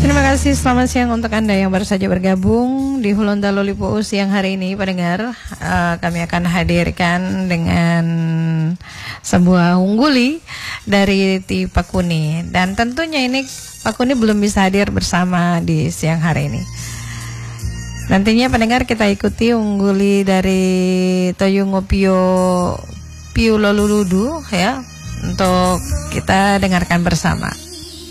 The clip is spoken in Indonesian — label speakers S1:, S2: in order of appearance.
S1: Terima kasih, selamat siang untuk Anda yang baru saja bergabung di Hulunta Lolipo siang hari ini, pendengar. Kami akan hadirkan dengan sebuah ungguli dari Ti Pakuni. Dan tentunya ini Pakuni belum bisa hadir bersama di siang hari ini. Nantinya pendengar kita ikuti ungguli dari Toyungo Pio Loluludu ya, untuk kita dengarkan bersama.